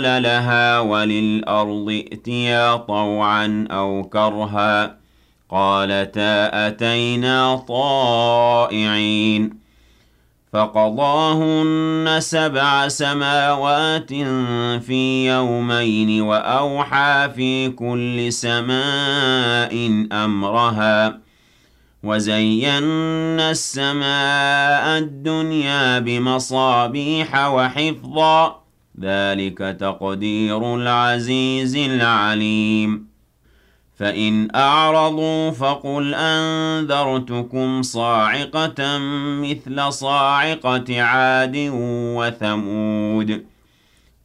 لها وللأرض ائتيا طوعا أو كرها قالتا أتينا طائعين فقضاهن سبع سماوات في يومين وأوحى في كل سماء أمرها وزينا السماء الدنيا بمصابيح وحفظا ذلك تقدير العزيز العليم فإن أعرضوا فقل أنذرتكم صاعقة مثل صاعقة عاد وثمود